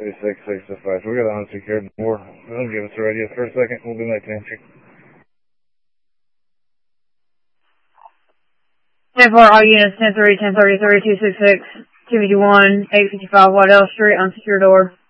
3665. We got an unsecured door. Don't give us a radius for a second. We'll be making entry. 10-4, all units, 10-3, 10-33, 266, 251, 855 Waddell Street, unsecured door.